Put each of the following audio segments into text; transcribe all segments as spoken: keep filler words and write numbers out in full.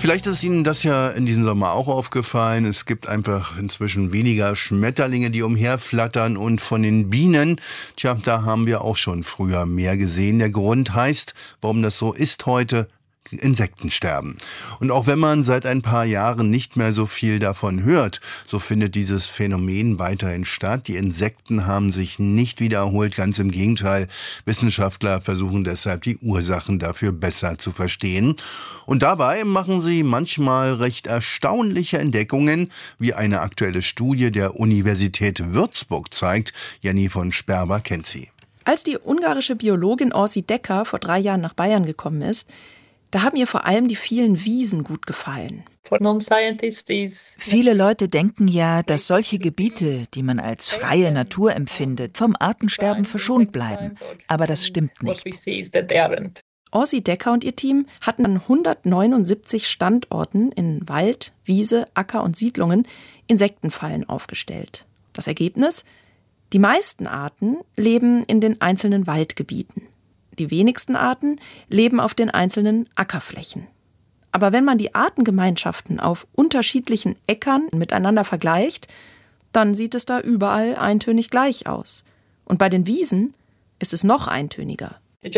Vielleicht ist Ihnen das ja in diesem Sommer auch aufgefallen. Es gibt einfach inzwischen weniger Schmetterlinge, die umherflattern, und von den Bienen, tja, da haben wir auch schon früher mehr gesehen. Der Grund heißt, warum das so ist heute: Insektensterben. Und auch wenn man seit ein paar Jahren nicht mehr so viel davon hört, so findet dieses Phänomen weiterhin statt. Die Insekten haben sich nicht wiederholt, ganz im Gegenteil. Wissenschaftler versuchen deshalb, die Ursachen dafür besser zu verstehen. Und dabei machen sie manchmal recht erstaunliche Entdeckungen, wie eine aktuelle Studie der Universität Würzburg zeigt. Jenny von Sperber kennt sie. Als die ungarische Biologin Orsi Decker vor drei Jahren nach Bayern gekommen ist, da haben ihr vor allem die vielen Wiesen gut gefallen. Viele Leute denken ja, dass solche Gebiete, die man als freie Natur empfindet, vom Artensterben verschont bleiben. Aber das stimmt nicht. Orsi Decker und ihr Team hatten an hundertneunundsiebzig Standorten in Wald, Wiese, Acker und Siedlungen Insektenfallen aufgestellt. Das Ergebnis? Die meisten Arten leben in den einzelnen Waldgebieten. Die wenigsten Arten leben auf den einzelnen Ackerflächen. Aber wenn man die Artengemeinschaften auf unterschiedlichen Äckern miteinander vergleicht, dann sieht es da überall eintönig gleich aus. Und bei den Wiesen ist es noch eintöniger.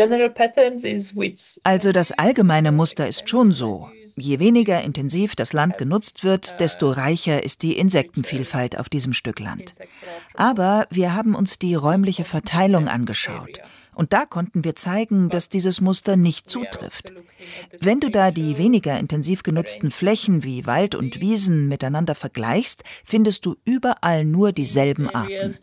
Also das allgemeine Muster ist schon so. Je weniger intensiv das Land genutzt wird, desto reicher ist die Insektenvielfalt auf diesem Stück Land. Aber wir haben uns die räumliche Verteilung angeschaut. Und da konnten wir zeigen, dass dieses Muster nicht zutrifft. Wenn du da die weniger intensiv genutzten Flächen wie Wald und Wiesen miteinander vergleichst, findest du überall nur dieselben Arten.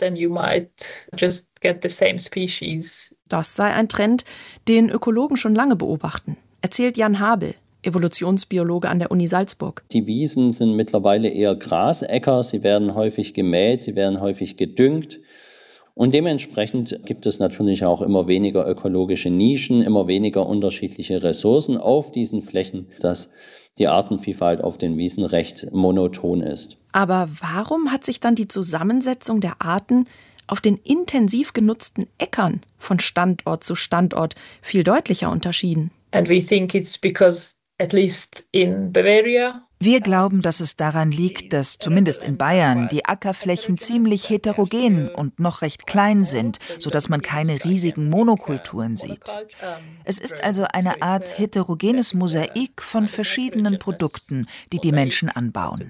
Das sei ein Trend, den Ökologen schon lange beobachten, erzählt Jan Habel, Evolutionsbiologe an der Uni Salzburg. Die Wiesen sind mittlerweile eher Grasäcker, sie werden häufig gemäht, sie werden häufig gedüngt. Und dementsprechend gibt es natürlich auch immer weniger ökologische Nischen, immer weniger unterschiedliche Ressourcen auf diesen Flächen, dass die Artenvielfalt auf den Wiesen recht monoton ist. Aber warum hat sich dann die Zusammensetzung der Arten auf den intensiv genutzten Äckern von Standort zu Standort viel deutlicher unterschieden? And we think it's because, at least in Bavaria, wir glauben, dass es daran liegt, dass zumindest in Bayern die Ackerflächen ziemlich heterogen und noch recht klein sind, sodass man keine riesigen Monokulturen sieht. Es ist also eine Art heterogenes Mosaik von verschiedenen Produkten, die die Menschen anbauen.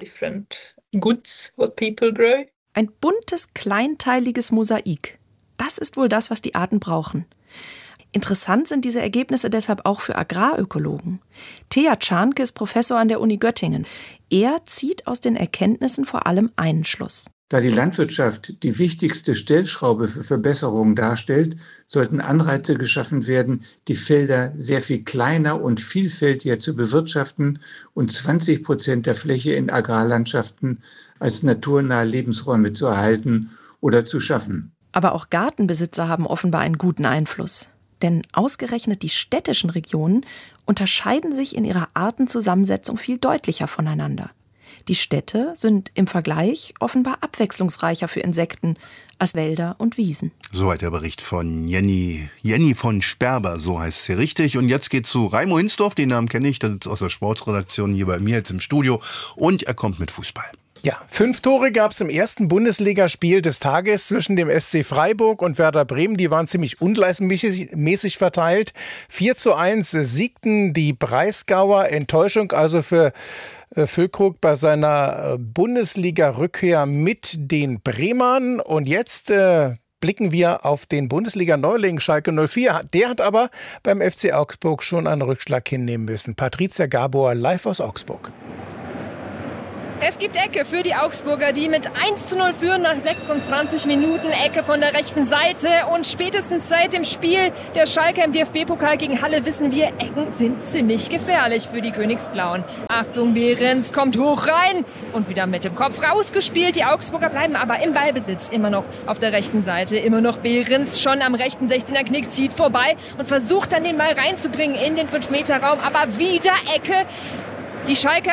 Ein buntes, kleinteiliges Mosaik. Das ist wohl das, was die Arten brauchen. Interessant sind diese Ergebnisse deshalb auch für Agrarökologen. Thea Czarnke ist Professor an der Uni Göttingen. Er zieht aus den Erkenntnissen vor allem einen Schluss. Da die Landwirtschaft die wichtigste Stellschraube für Verbesserungen darstellt, sollten Anreize geschaffen werden, die Felder sehr viel kleiner und vielfältiger zu bewirtschaften und zwanzig Prozent der Fläche in Agrarlandschaften als naturnahe Lebensräume zu erhalten oder zu schaffen. Aber auch Gartenbesitzer haben offenbar einen guten Einfluss. Denn ausgerechnet die städtischen Regionen unterscheiden sich in ihrer Artenzusammensetzung viel deutlicher voneinander. Die Städte sind im Vergleich offenbar abwechslungsreicher für Insekten als Wälder und Wiesen. Soweit der Bericht von Jenny, Jenny von Sperber, so heißt sie richtig. Und jetzt geht's zu Raimo Hinsdorf, den Namen kenne ich, das ist aus der Sportsredaktion hier bei mir jetzt im Studio. Und er kommt mit Fußball. Ja, fünf Tore gab es im ersten Bundesligaspiel des Tages zwischen dem S C Freiburg und Werder Bremen. Die waren ziemlich ungleichmäßig verteilt. vier zu eins siegten die Breisgauer. Enttäuschung also für äh, Füllkrug bei seiner äh, Bundesliga-Rückkehr mit den Bremern. Und jetzt äh, blicken wir auf den Bundesliga-Neuling Schalke null vier. Der hat aber beim F C Augsburg schon einen Rückschlag hinnehmen müssen. Patricia Gabor live aus Augsburg. Es gibt Ecke für die Augsburger, die mit eins zu null führen nach sechsundzwanzig Minuten. Ecke von der rechten Seite. Und spätestens seit dem Spiel der Schalke im D F B-Pokal gegen Halle wissen wir, Ecken sind ziemlich gefährlich für die Königsblauen. Achtung, Behrens kommt hoch rein und wieder mit dem Kopf rausgespielt. Die Augsburger bleiben aber im Ballbesitz, immer noch auf der rechten Seite. Immer noch Behrens, schon am rechten sechzehner Knick, zieht vorbei und versucht dann den Ball reinzubringen in den fünf Meter Raum. Aber wieder Ecke. Die Schalker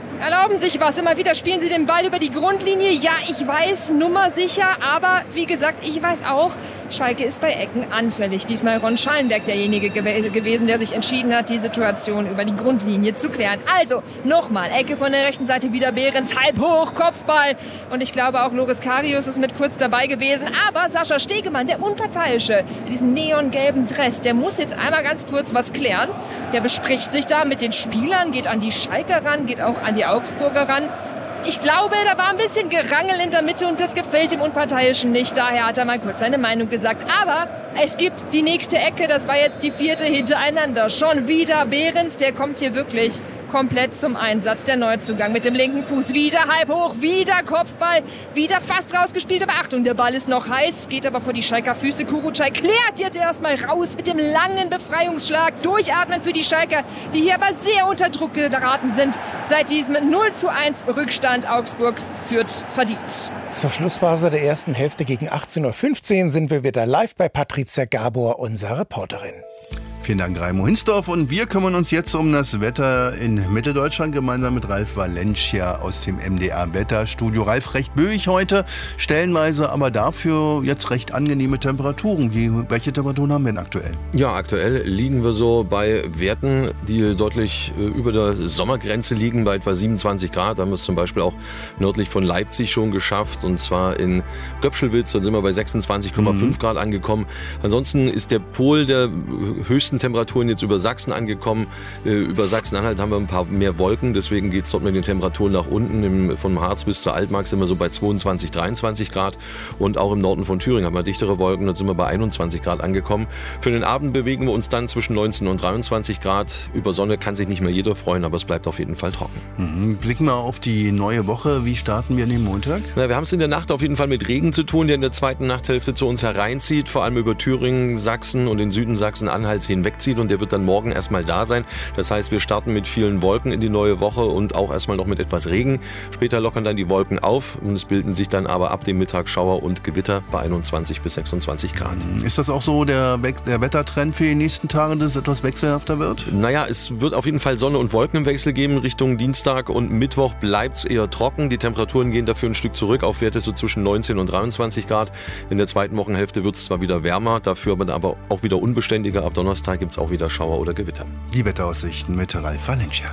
erlauben sich was. Immer wieder spielen sie den Ball über die Grundlinie. Ja, ich weiß, nummersicher, aber wie gesagt, ich weiß auch, Schalke ist bei Ecken anfällig. Diesmal Ron Schallenberg derjenige gew- gewesen, der sich entschieden hat, die Situation über die Grundlinie zu klären. Also, nochmal, Ecke von der rechten Seite, wieder Behrens, halb hoch, Kopfball. Und ich glaube auch Loris Karius ist mit kurz dabei gewesen. Aber Sascha Stegemann, der Unparteiische, in diesem neongelben Dress, der muss jetzt einmal ganz kurz was klären. Der bespricht sich da mit den Spielern, geht an die Schalker ran, geht auch an die Augsburger ran. Ich glaube, da war ein bisschen Gerangel in der Mitte und das gefällt dem Unparteiischen nicht. Daher hat er mal kurz seine Meinung gesagt. Aber es gibt die nächste Ecke, das war jetzt die vierte hintereinander. Schon wieder Behrens, der kommt hier wirklich komplett zum Einsatz. Der Neuzugang mit dem linken Fuß, wieder halb hoch, wieder Kopfball, wieder fast rausgespielt. Aber Achtung, der Ball ist noch heiß, geht aber vor die Schalker Füße. Kurucay klärt jetzt erstmal raus mit dem langen Befreiungsschlag. Durchatmen für die Schalker, die hier aber sehr unter Druck geraten sind. Seit diesem null zu eins Rückstand Augsburg führt verdient. Zur Schlussphase der ersten Hälfte gegen achtzehn Uhr fünfzehn sind wir wieder live bei Patricia Gabor, unserer Reporterin. Vielen Dank, Raimo Hinsdorf. Und wir kümmern uns jetzt um das Wetter in Mitteldeutschland gemeinsam mit Ralf Valencia aus dem M D R-Wetterstudio. Ralf, recht böig heute, stellenweise, aber dafür jetzt recht angenehme Temperaturen. Wie, welche Temperaturen haben wir denn aktuell? Ja, aktuell liegen wir so bei Werten, die deutlich äh, über der Sommergrenze liegen, bei etwa siebenundzwanzig Grad. Da haben wir es zum Beispiel auch nördlich von Leipzig schon geschafft. Und zwar in Göpschelwitz, da sind wir bei sechsundzwanzig Komma fünf mhm. Grad angekommen. Ansonsten ist der Pol der höchsten Temperaturen jetzt über Sachsen angekommen. Äh, über Sachsen-Anhalt haben wir ein paar mehr Wolken, deswegen geht es dort mit den Temperaturen nach unten. Im, vom Harz bis zur Altmark sind wir so bei zweiundzwanzig, dreiundzwanzig Grad und auch im Norden von Thüringen haben wir dichtere Wolken, dort sind wir bei einundzwanzig Grad angekommen. Für den Abend bewegen wir uns dann zwischen neunzehn und dreiundzwanzig Grad. Über Sonne kann sich nicht mehr jeder freuen, aber es bleibt auf jeden Fall trocken. Mhm. Blicken wir auf die neue Woche. Wie starten wir in den Montag? Na, wir haben es in der Nacht auf jeden Fall mit Regen zu tun, der in der zweiten Nachthälfte zu uns hereinzieht, vor allem über Thüringen, Sachsen und den Süden Sachsen-Anhalts hinwegzieht und der wird dann morgen erstmal da sein. Das heißt, wir starten mit vielen Wolken in die neue Woche und auch erstmal noch mit etwas Regen. Später lockern dann die Wolken auf und es bilden sich dann aber ab dem Mittag Schauer und Gewitter bei einundzwanzig bis sechsundzwanzig Grad. Ist das auch so der, We- der Wettertrend für die nächsten Tage, dass es etwas wechselhafter wird? Naja, es wird auf jeden Fall Sonne und Wolken im Wechsel geben. Richtung Dienstag und Mittwoch bleibt es eher trocken. Die Temperaturen gehen dafür ein Stück zurück auf Werte so zwischen neunzehn und dreiundzwanzig Grad. In der zweiten Wochenhälfte wird es zwar wieder wärmer, dafür aber auch wieder unbeständiger. Ab Donnerstag gibt es auch wieder Schauer oder Gewitter. Die Wetteraussichten mit Ralf Valencia.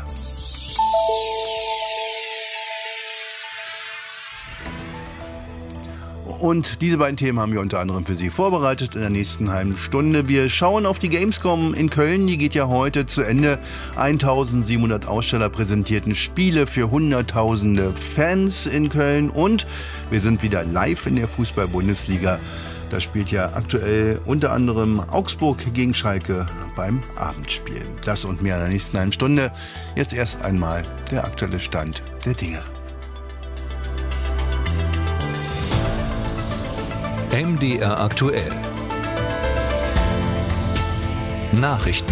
Und diese beiden Themen haben wir unter anderem für Sie vorbereitet in der nächsten halben Stunde. Wir schauen auf die Gamescom in Köln. Die geht ja heute zu Ende. eintausendsiebenhundert Aussteller präsentierten Spiele für hunderttausende Fans in Köln. Und wir sind wieder live in der Fußball-Bundesliga. Da spielt ja aktuell unter anderem Augsburg gegen Schalke beim Abendspiel. Das und mehr in der nächsten halben Stunde. Jetzt erst einmal der aktuelle Stand der Dinge. M D R aktuell. Nachrichten.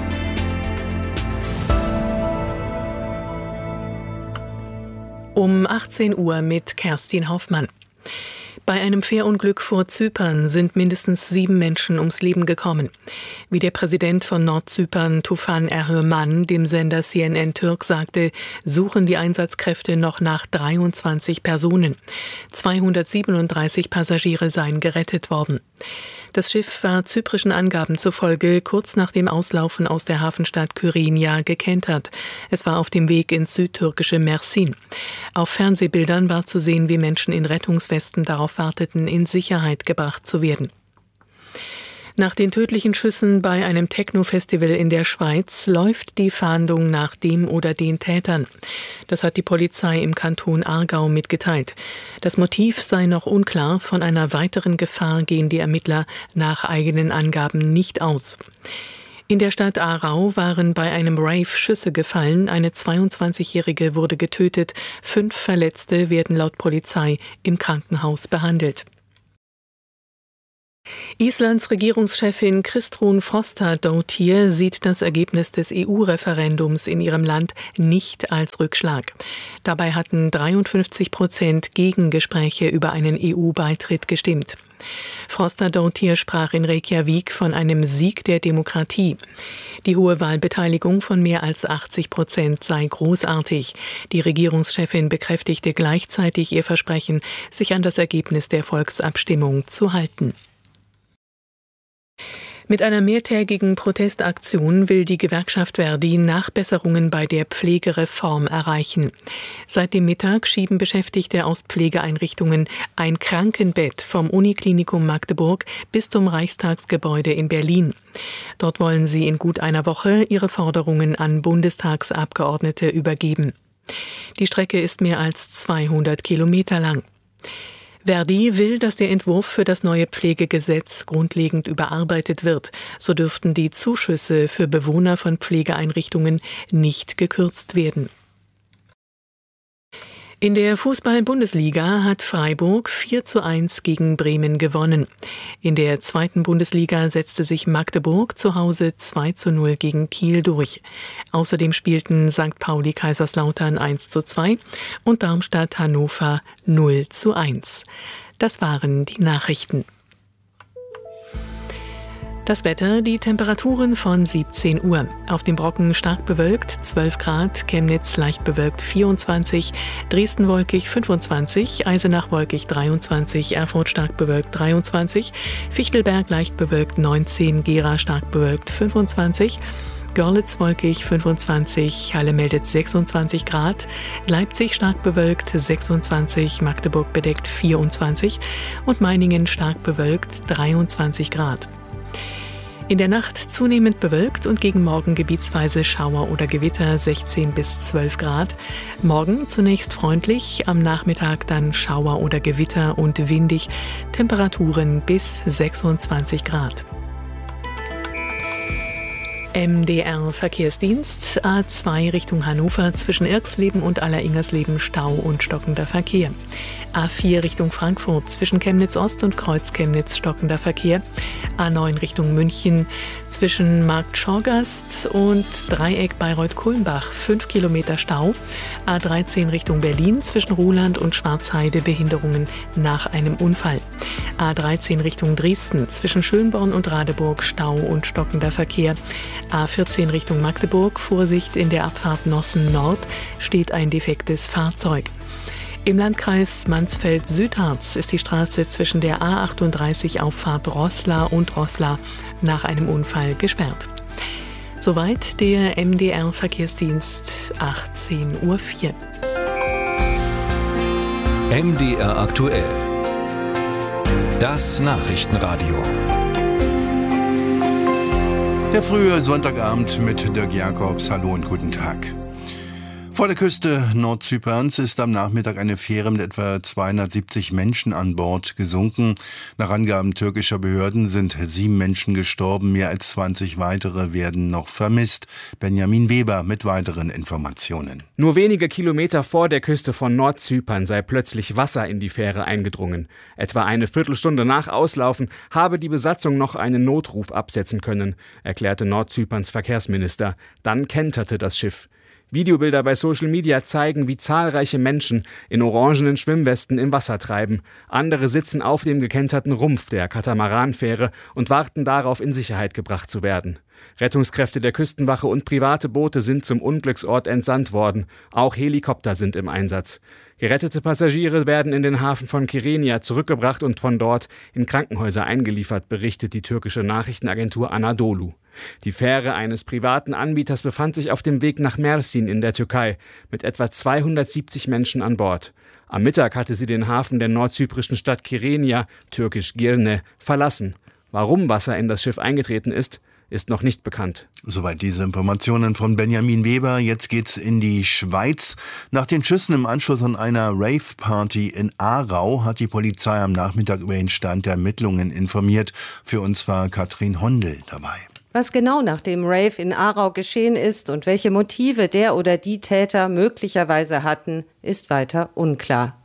Um achtzehn Uhr mit Kerstin Hoffmann. Bei einem Fährunglück vor Zypern sind mindestens sieben Menschen ums Leben gekommen. Wie der Präsident von Nordzypern, Tufan Erhürman, dem Sender C N N Türk sagte, suchen die Einsatzkräfte noch nach dreiundzwanzig Personen. zweihundertsiebenunddreißig Passagiere seien gerettet worden. Das Schiff war zyprischen Angaben zufolge kurz nach dem Auslaufen aus der Hafenstadt Kyrinia gekentert. Es war auf dem Weg ins südtürkische Mersin. Auf Fernsehbildern war zu sehen, wie Menschen in Rettungswesten darauf warteten, in Sicherheit gebracht zu werden. Nach den tödlichen Schüssen bei einem Techno-Festival in der Schweiz läuft die Fahndung nach dem oder den Tätern. Das hat die Polizei im Kanton Aargau mitgeteilt. Das Motiv sei noch unklar, von einer weiteren Gefahr gehen die Ermittler nach eigenen Angaben nicht aus. In der Stadt Aarau waren bei einem Rave Schüsse gefallen. Eine zweiundzwanzigjährige wurde getötet. Fünf Verletzte werden laut Polizei im Krankenhaus behandelt. Islands Regierungschefin Kristrún Frostadóttir sieht das Ergebnis des E U-Referendums in ihrem Land nicht als Rückschlag. Dabei hatten dreiundfünfzig Prozent gegen Gespräche über einen E U-Beitritt gestimmt. Frostadóttir sprach in Reykjavik von einem Sieg der Demokratie. Die hohe Wahlbeteiligung von mehr als achtzig Prozent sei großartig. Die Regierungschefin bekräftigte gleichzeitig ihr Versprechen, sich an das Ergebnis der Volksabstimmung zu halten. Mit einer mehrtägigen Protestaktion will die Gewerkschaft Verdi Nachbesserungen bei der Pflegereform erreichen. Seit dem Mittag schieben Beschäftigte aus Pflegeeinrichtungen ein Krankenbett vom Uniklinikum Magdeburg bis zum Reichstagsgebäude in Berlin. Dort wollen sie in gut einer Woche ihre Forderungen an Bundestagsabgeordnete übergeben. Die Strecke ist mehr als zweihundert Kilometer lang. Verdi will, dass der Entwurf für das neue Pflegegesetz grundlegend überarbeitet wird. So dürften die Zuschüsse für Bewohner von Pflegeeinrichtungen nicht gekürzt werden. In der Fußball-Bundesliga hat Freiburg vier zu eins gegen Bremen gewonnen. In der zweiten Bundesliga setzte sich Magdeburg zu Hause zwei zu null gegen Kiel durch. Außerdem spielten Sankt Pauli Kaiserslautern eins zu zwei und Darmstadt Hannover null zu eins. Das waren die Nachrichten. Das Wetter, die Temperaturen von siebzehn Uhr. Auf dem Brocken stark bewölkt, zwölf Grad, Chemnitz leicht bewölkt, vierundzwanzig, Dresden wolkig, fünfundzwanzig, Eisenach wolkig, dreiundzwanzig, Erfurt stark bewölkt, dreiundzwanzig, Fichtelberg leicht bewölkt, neunzehn, Gera stark bewölkt, fünfundzwanzig, Görlitz wolkig, fünfundzwanzig, Halle meldet sechsundzwanzig Grad, Leipzig stark bewölkt, sechsundzwanzig, Magdeburg bedeckt, vierundzwanzig und Meiningen stark bewölkt, dreiundzwanzig Grad. In der Nacht zunehmend bewölkt und gegen Morgen gebietsweise Schauer oder Gewitter, sechzehn bis zwölf Grad. Morgen zunächst freundlich, am Nachmittag dann Schauer oder Gewitter und windig, Temperaturen bis sechsundzwanzig Grad. M D R-Verkehrsdienst, A zwei Richtung Hannover, zwischen Irxleben und Alleringgersleben Stau und stockender Verkehr. A vier Richtung Frankfurt, zwischen Chemnitz Ost und Kreuz Chemnitz stockender Verkehr. A neun Richtung München, zwischen Markt Schorgast und Dreieck Bayreuth-Kulmbach, fünf Kilometer Stau. A dreizehn Richtung Berlin, zwischen Ruhland und Schwarzheide Behinderungen nach einem Unfall. A dreizehn Richtung Dresden, zwischen Schönborn und Radeburg Stau und stockender Verkehr. A vierzehn Richtung Magdeburg, Vorsicht in der Abfahrt Nossen Nord, steht ein defektes Fahrzeug. Im Landkreis Mansfeld-Südharz ist die Straße zwischen der A achtunddreißig Auffahrt Roßla und Roßla nach einem Unfall gesperrt. Soweit der M D R-Verkehrsdienst, achtzehn Uhr vier. M D R aktuell. Das Nachrichtenradio. Der frühe Sonntagabend mit Dirk Jakobs. Hallo und guten Tag. Vor der Küste Nordzyperns ist am Nachmittag eine Fähre mit etwa zweihundertsiebzig Menschen an Bord gesunken. Nach Angaben türkischer Behörden sind sieben Menschen gestorben, mehr als zwanzig weitere werden noch vermisst. Benjamin Weber mit weiteren Informationen. Nur wenige Kilometer vor der Küste von Nordzypern sei plötzlich Wasser in die Fähre eingedrungen. Etwa eine Viertelstunde nach Auslaufen habe die Besatzung noch einen Notruf absetzen können, erklärte Nordzyperns Verkehrsminister. Dann kenterte das Schiff. Videobilder bei Social Media zeigen, wie zahlreiche Menschen in orangenen Schwimmwesten im Wasser treiben. Andere sitzen auf dem gekenterten Rumpf der Katamaranfähre und warten darauf, in Sicherheit gebracht zu werden. Rettungskräfte der Küstenwache und private Boote sind zum Unglücksort entsandt worden. Auch Helikopter sind im Einsatz. Gerettete Passagiere werden in den Hafen von Kyrenia zurückgebracht und von dort in Krankenhäuser eingeliefert, berichtet die türkische Nachrichtenagentur Anadolu. Die Fähre eines privaten Anbieters befand sich auf dem Weg nach Mersin in der Türkei mit etwa zweihundertsiebzig Menschen an Bord. Am Mittag hatte sie den Hafen der nordzyprischen Stadt Kyrenia, türkisch Girne, verlassen. Warum Wasser in das Schiff eingetreten ist, ist noch nicht bekannt. Soweit diese Informationen von Benjamin Weber. Jetzt geht's in die Schweiz. Nach den Schüssen im Anschluss an einer Rave-Party in Aarau hat die Polizei am Nachmittag über den Stand der Ermittlungen informiert. Für uns war Katrin Hondel dabei. Was genau nach dem Rave in Aarau geschehen ist und welche Motive der oder die Täter möglicherweise hatten, ist weiter unklar.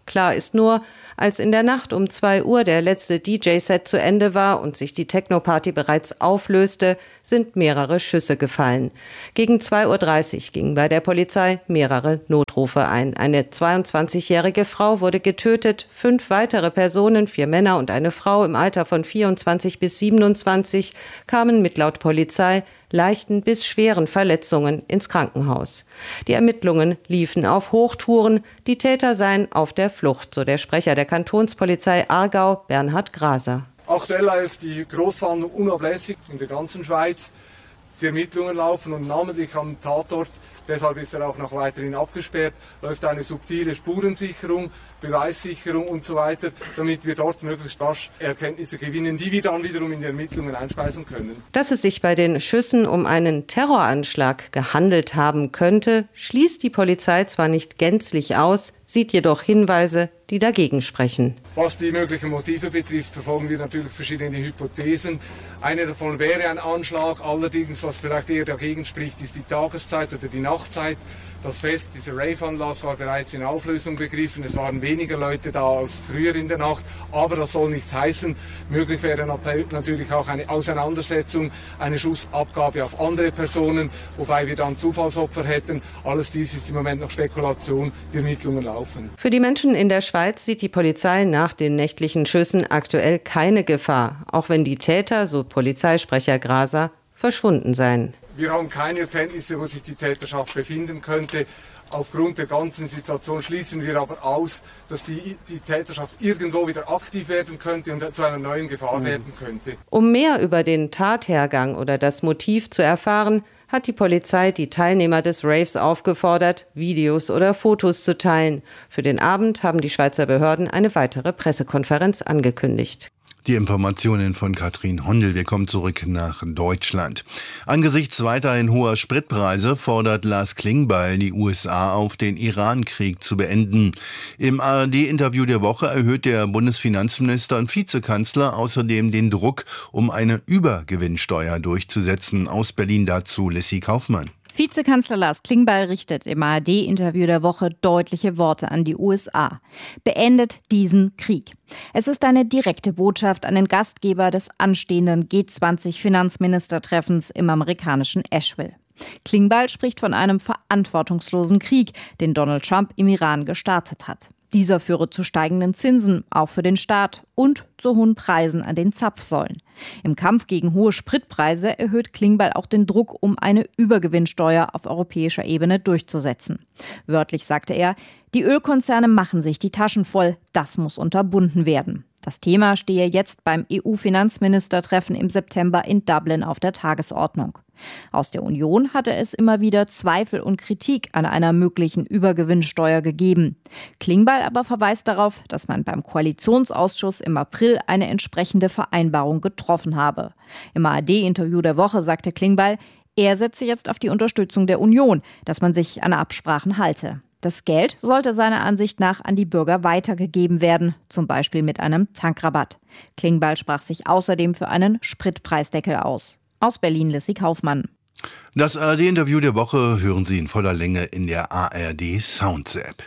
Klar ist nur, als in der Nacht um zwei Uhr der letzte D J-Set zu Ende war und sich die Techno-Party bereits auflöste, sind mehrere Schüsse gefallen. Gegen zwei Uhr dreißig gingen bei der Polizei mehrere Notrufe ein. Eine zweiundzwanzigjährige Frau wurde getötet, fünf weitere Personen, vier Männer und eine Frau im Alter von vierundzwanzig bis siebenundzwanzig, kamen mit laut Polizei leichten bis schweren Verletzungen ins Krankenhaus. Die Ermittlungen liefen auf Hochtouren, die Täter seien auf der Flucht, so der Sprecher der Kantonspolizei Aargau, Bernhard Graser. Aktuell läuft die Großfahndung unablässig in der ganzen Schweiz. Die Ermittlungen laufen und namentlich am Tatort, deshalb ist er auch noch weiterhin abgesperrt, läuft eine subtile Spurensicherung, Beweissicherung und so weiter, damit wir dort möglichst rasch Erkenntnisse gewinnen, die wir dann wiederum in die Ermittlungen einspeisen können. Dass es sich bei den Schüssen um einen Terroranschlag gehandelt haben könnte, schließt die Polizei zwar nicht gänzlich aus, sieht jedoch Hinweise, die dagegen sprechen. Was die möglichen Motive betrifft, verfolgen wir natürlich verschiedene Hypothesen. Eine davon wäre ein Anschlag, allerdings, was vielleicht eher dagegen spricht, ist die Tageszeit oder die Nachtzeit. Das Fest, dieser Rave-Anlass war bereits in Auflösung begriffen. Es waren weniger Leute da als früher in der Nacht. Aber das soll nichts heißen. Möglich wäre natürlich auch eine Auseinandersetzung, eine Schussabgabe auf andere Personen, wobei wir dann Zufallsopfer hätten. Alles dies ist im Moment noch Spekulation. Die Ermittlungen laufen. Für die Menschen in der Schweiz sieht die Polizei nach den nächtlichen Schüssen aktuell keine Gefahr. Auch wenn die Täter, so Polizeisprecher Graser, verschwunden seien. Wir haben keine Erkenntnisse, wo sich die Täterschaft befinden könnte. Aufgrund der ganzen Situation schließen wir aber aus, dass die, die Täterschaft irgendwo wieder aktiv werden könnte und zu einer neuen Gefahr mhm. werden könnte. Um mehr über den Tathergang oder das Motiv zu erfahren, hat die Polizei die Teilnehmer des Raves aufgefordert, Videos oder Fotos zu teilen. Für den Abend haben die Schweizer Behörden eine weitere Pressekonferenz angekündigt. Die Informationen von Katrin Hondel. Wir kommen zurück nach Deutschland. Angesichts weiterhin hoher Spritpreise fordert Lars Klingbeil die U S A auf, den Iran-Krieg zu beenden. Im A R D-Interview der Woche erhöht der Bundesfinanzminister und Vizekanzler außerdem den Druck, um eine Übergewinnsteuer durchzusetzen. Aus Berlin dazu Lissy Kaufmann. Vizekanzler Lars Klingbeil richtet im A R D-Interview der Woche deutliche Worte an die U S A. Beendet diesen Krieg. Es ist eine direkte Botschaft an den Gastgeber des anstehenden G zwanzig Finanzministertreffens im amerikanischen Asheville. Klingbeil spricht von einem verantwortungslosen Krieg, den Donald Trump im Iran gestartet hat. Dieser führe zu steigenden Zinsen, auch für den Staat, und zu hohen Preisen an den Zapfsäulen. Im Kampf gegen hohe Spritpreise erhöht Klingbeil auch den Druck, um eine Übergewinnsteuer auf europäischer Ebene durchzusetzen. Wörtlich sagte er, die Ölkonzerne machen sich die Taschen voll, das muss unterbunden werden. Das Thema stehe jetzt beim E U-Finanzministertreffen im September in Dublin auf der Tagesordnung. Aus der Union hatte es immer wieder Zweifel und Kritik an einer möglichen Übergewinnsteuer gegeben. Klingbeil aber verweist darauf, dass man beim Koalitionsausschuss im April eine entsprechende Vereinbarung getroffen habe. Im A R D-Interview der Woche sagte Klingbeil, er setze jetzt auf die Unterstützung der Union, dass man sich an Absprachen halte. Das Geld sollte seiner Ansicht nach an die Bürger weitergegeben werden, zum Beispiel mit einem Tankrabatt. Klingbeil sprach sich außerdem für einen Spritpreisdeckel aus. Aus Berlin Lissy Kaufmann. Das A R D-Interview der Woche hören Sie in voller Länge in der A R D Sounds App.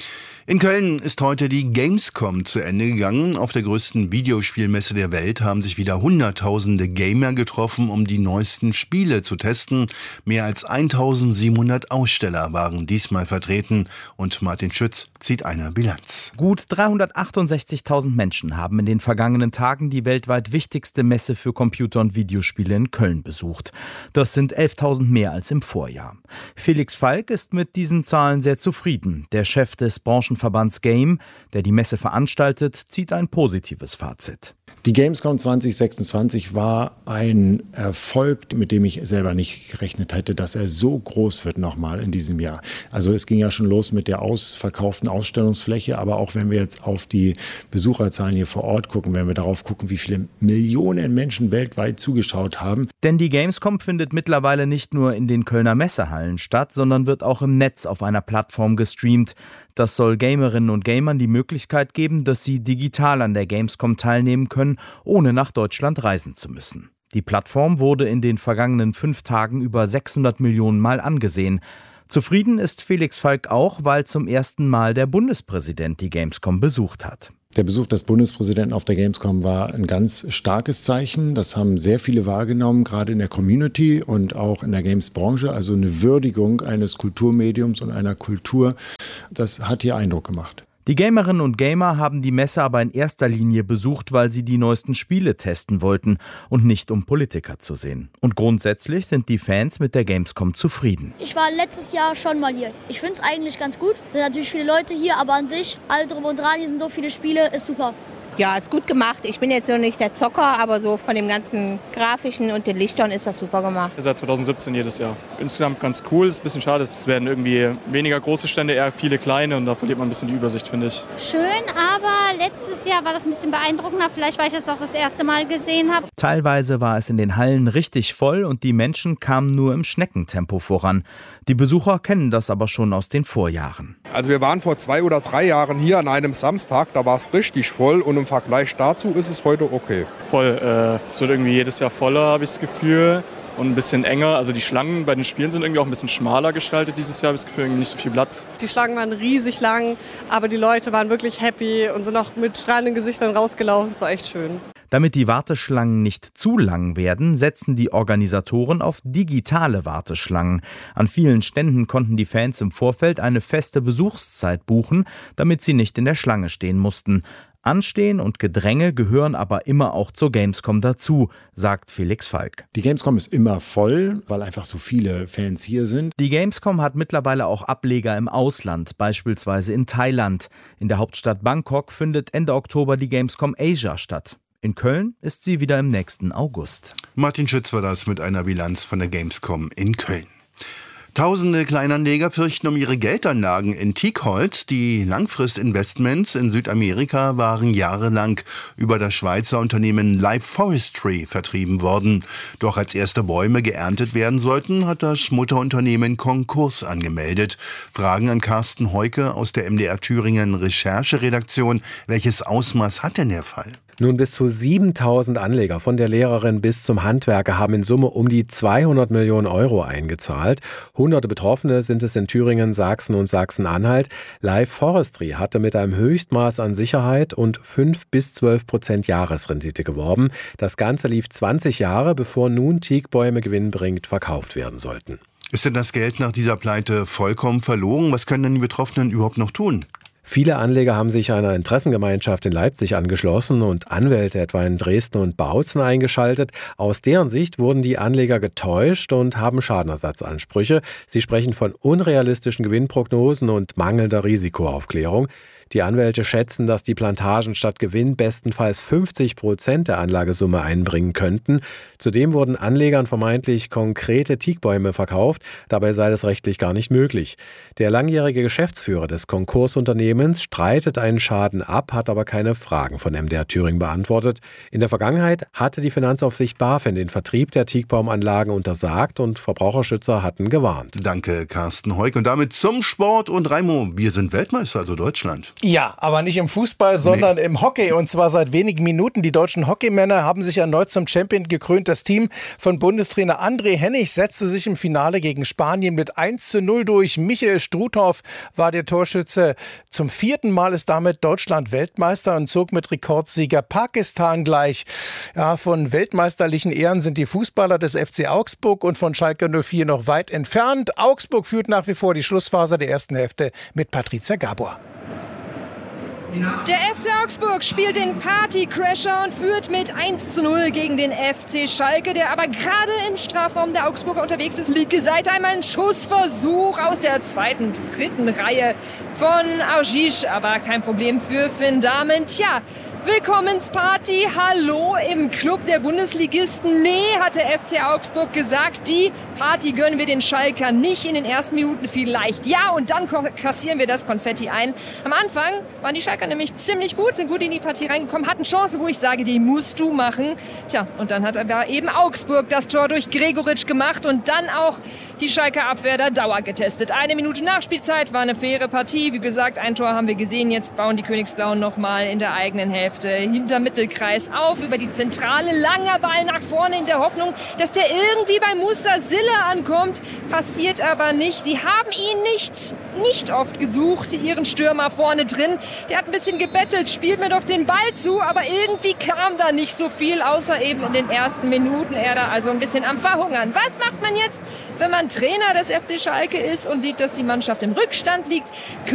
In Köln ist heute die Gamescom zu Ende gegangen. Auf der größten Videospielmesse der Welt haben sich wieder Hunderttausende Gamer getroffen, um die neuesten Spiele zu testen. Mehr als eintausendsiebenhundert Aussteller waren diesmal vertreten und Martin Schütz zieht eine Bilanz. Gut dreihundertachtundsechzigtausend Menschen haben in den vergangenen Tagen die weltweit wichtigste Messe für Computer- und Videospiele in Köln besucht. Das sind elftausend mehr als im Vorjahr. Felix Falk ist mit diesen Zahlen sehr zufrieden. Der Chef des Branchen Verbands Game, der die Messe veranstaltet, zieht ein positives Fazit. Die Gamescom zwanzig sechsundzwanzig war ein Erfolg, mit dem ich selber nicht gerechnet hätte, dass er so groß wird nochmal in diesem Jahr. Also es ging ja schon los mit der ausverkauften Ausstellungsfläche, aber auch wenn wir jetzt auf die Besucherzahlen hier vor Ort gucken, wenn wir darauf gucken, wie viele Millionen Menschen weltweit zugeschaut haben. Denn die Gamescom findet mittlerweile nicht nur in den Kölner Messehallen statt, sondern wird auch im Netz auf einer Plattform gestreamt. Das soll Gamerinnen und Gamern die Möglichkeit geben, dass sie digital an der Gamescom teilnehmen können, ohne nach Deutschland reisen zu müssen. Die Plattform wurde in den vergangenen fünf Tagen über sechshundert Millionen Mal angesehen. Zufrieden ist Felix Falk auch, weil zum ersten Mal der Bundespräsident die Gamescom besucht hat. Der Besuch des Bundespräsidenten auf der Gamescom war ein ganz starkes Zeichen. Das haben sehr viele wahrgenommen, gerade in der Community und auch in der Games-Branche. Also eine Würdigung eines Kulturmediums und einer Kultur. Das hat hier Eindruck gemacht. Die Gamerinnen und Gamer haben die Messe aber in erster Linie besucht, weil sie die neuesten Spiele testen wollten und nicht um Politiker zu sehen. Und grundsätzlich sind die Fans mit der Gamescom zufrieden. Ich war letztes Jahr schon mal hier. Ich finde es eigentlich ganz gut. Es sind natürlich viele Leute hier, aber an sich, alle drum und dran, hier sind so viele Spiele, ist super. Ja, ist gut gemacht. Ich bin jetzt so nicht der Zocker, aber so von dem ganzen Grafischen und den Lichtern ist das super gemacht. Seit zwanzig siebzehn jedes Jahr. Insgesamt ganz cool. Ist ein bisschen schade, es werden irgendwie weniger große Stände, eher viele kleine und da verliert man ein bisschen die Übersicht, finde ich. Schön, aber letztes Jahr war das ein bisschen beeindruckender. Vielleicht, weil ich es auch das erste Mal gesehen habe. Teilweise war es in den Hallen richtig voll und die Menschen kamen nur im Schneckentempo voran. Die Besucher kennen das aber schon aus den Vorjahren. Also wir waren vor zwei oder drei Jahren hier an einem Samstag, da war es richtig voll und im Vergleich dazu ist es heute okay. Voll, äh, es wird irgendwie jedes Jahr voller, habe ich das Gefühl. Und ein bisschen enger. Also die Schlangen bei den Spielen sind irgendwie auch ein bisschen schmaler gestaltet dieses Jahr. Ich habe das Gefühl, irgendwie nicht so viel Platz. Die Schlangen waren riesig lang, aber die Leute waren wirklich happy und sind auch mit strahlenden Gesichtern rausgelaufen. Es war echt schön. Damit die Warteschlangen nicht zu lang werden, setzen die Organisatoren auf digitale Warteschlangen. An vielen Ständen konnten die Fans im Vorfeld eine feste Besuchszeit buchen, damit sie nicht in der Schlange stehen mussten. Anstehen und Gedränge gehören aber immer auch zur Gamescom dazu, sagt Felix Falk. Die Gamescom ist immer voll, weil einfach so viele Fans hier sind. Die Gamescom hat mittlerweile auch Ableger im Ausland, beispielsweise in Thailand. In der Hauptstadt Bangkok findet Ende Oktober die Gamescom Asia statt. In Köln ist sie wieder im nächsten August. Martin Schütz war das mit einer Bilanz von der Gamescom in Köln. Tausende Kleinanleger fürchten um ihre Geldanlagen in Teakholz. Die Langfristinvestments in Südamerika waren jahrelang über das Schweizer Unternehmen Life Forestry vertrieben worden. Doch als erste Bäume geerntet werden sollten, hat das Mutterunternehmen Konkurs angemeldet. Fragen an Carsten Heuke aus der M D R Thüringen Rechercheredaktion. Welches Ausmaß hat denn der Fall? Nun, bis zu siebentausend Anleger von der Lehrerin bis zum Handwerker haben in Summe um die zweihundert Millionen Euro eingezahlt. Hunderte Betroffene sind es in Thüringen, Sachsen und Sachsen-Anhalt. Life Forestry hatte mit einem Höchstmaß an Sicherheit und fünf bis zwölf Prozent Jahresrendite geworben. Das Ganze lief zwanzig Jahre, bevor nun Teakbäume gewinnbringend verkauft werden sollten. Ist denn das Geld nach dieser Pleite vollkommen verloren? Was können denn die Betroffenen überhaupt noch tun? Viele Anleger haben sich einer Interessengemeinschaft in Leipzig angeschlossen und Anwälte etwa in Dresden und Bautzen eingeschaltet. Aus deren Sicht wurden die Anleger getäuscht und haben Schadenersatzansprüche. Sie sprechen von unrealistischen Gewinnprognosen und mangelnder Risikoaufklärung. Die Anwälte schätzen, dass die Plantagen statt Gewinn bestenfalls fünfzig Prozent der Anlagesumme einbringen könnten. Zudem wurden Anlegern vermeintlich konkrete Teakbäume verkauft. Dabei sei das rechtlich gar nicht möglich. Der langjährige Geschäftsführer des Konkursunternehmens streitet einen Schaden ab, hat aber keine Fragen von M D R Thüringen beantwortet. In der Vergangenheit hatte die Finanzaufsicht BaFin den Vertrieb der Teakbaumanlagen untersagt und Verbraucherschützer hatten gewarnt. Danke, Carsten Heuck. Und damit zum Sport. Und Raimo, wir sind Weltmeister, also Deutschland. Ja, aber nicht im Fußball, sondern nee. im Hockey. Und zwar seit wenigen Minuten. Die deutschen Hockeymänner haben sich erneut zum Champion gekrönt. Das Team von Bundestrainer André Hennig setzte sich im Finale gegen Spanien mit eins zu null durch. Michael Struthoff war der Torschütze. Zum vierten Mal ist damit Deutschland Weltmeister und zog mit Rekordsieger Pakistan gleich. Ja, von weltmeisterlichen Ehren sind die Fußballer des F C Augsburg und von Schalke null vier noch weit entfernt. Augsburg führt nach wie vor die Schlussphase der ersten Hälfte mit Patricia Gabor. Der F C Augsburg spielt den Partycrasher und führt mit eins zu null gegen den F C Schalke, der aber gerade im Strafraum der Augsburger unterwegs ist. Liege Seite einmal ein Schussversuch aus der zweiten, dritten Reihe von Augisch, aber kein Problem für Finn Dahmen. Tja, Willkommensparty, hallo im Club der Bundesligisten. Nee, hat der F C Augsburg gesagt, die Party gönnen wir den Schalkern nicht in den ersten Minuten vielleicht. Ja, und dann kassieren wir das Konfetti ein. Am Anfang waren die Schalker nämlich ziemlich gut, sind gut in die Partie reingekommen, hatten Chancen, wo ich sage, die musst du machen. Tja, und dann hat aber eben Augsburg das Tor durch Gregoritsch gemacht und dann auch die Schalker Abwehr der Dauer getestet. Eine Minute Nachspielzeit, war eine faire Partie. Wie gesagt, ein Tor haben wir gesehen. Jetzt bauen die Königsblauen nochmal in der eigenen Hälfte Abwehrkräfte hinter Mittelkreis auf, über die Zentrale, langer Ball nach vorne in der Hoffnung, dass der irgendwie bei Musa Silla ankommt. Passiert aber nicht. Sie haben ihn nicht, nicht oft gesucht, ihren Stürmer vorne drin. Der hat ein bisschen gebettelt, spielt mir doch den Ball zu, aber irgendwie kam da nicht so viel, außer eben in den ersten Minuten. Er da also ein bisschen am Verhungern. Was macht man jetzt, wenn man Trainer des F C Schalke ist und sieht, dass die Mannschaft im Rückstand liegt?